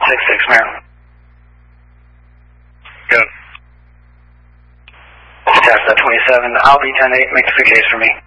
6-6, Maryland. Go. Test that 27, I'll be 10-8, make the case for me.